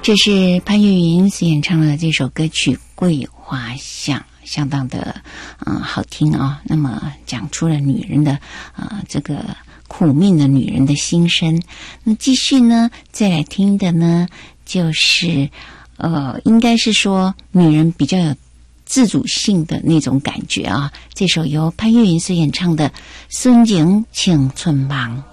这是潘越云所演唱的这首歌曲《桂花巷》，相当的好听啊。那么讲出了女人的这个苦命的女人的心声。那继续呢，再来听的呢，就是应该是说女人比较有自主性的那种感觉啊。这首由潘越云所演唱的《孙景青春梦》。